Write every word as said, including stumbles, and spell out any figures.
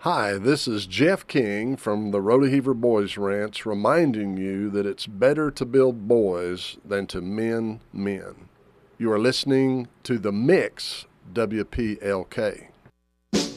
Hi, this is Jeff King from the Rodeheaver Boys Ranch reminding you that it's better to build boys than to mend men. You are listening to The Mix W P L K.